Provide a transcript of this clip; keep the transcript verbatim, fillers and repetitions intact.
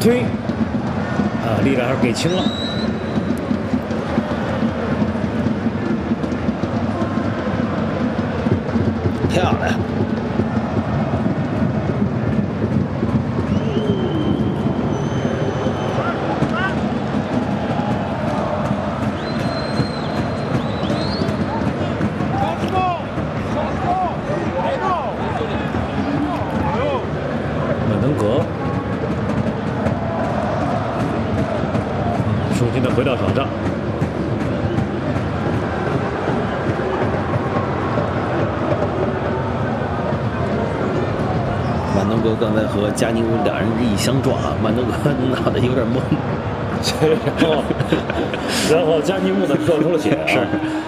推，啊，力量还是给轻了。漂亮！门登格。 重新的回到场上， 曼登格刚才和加尼乌两人一相撞啊，曼登格脑袋有点懵， 然后然后加尼乌呢撞出了血、啊， 是。